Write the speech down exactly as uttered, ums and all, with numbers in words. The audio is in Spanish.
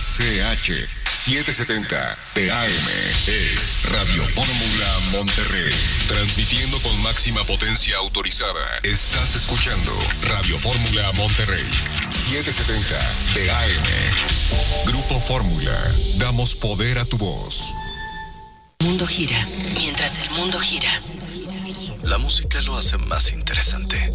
C H setecientos setenta T A M es Radio Fórmula Monterrey. Transmitiendo con máxima potencia autorizada. Estás escuchando Radio Fórmula Monterrey. setecientos setenta T A M. Grupo Fórmula. Damos poder a tu voz. El mundo gira. Mientras el mundo gira, la música lo hace más interesante.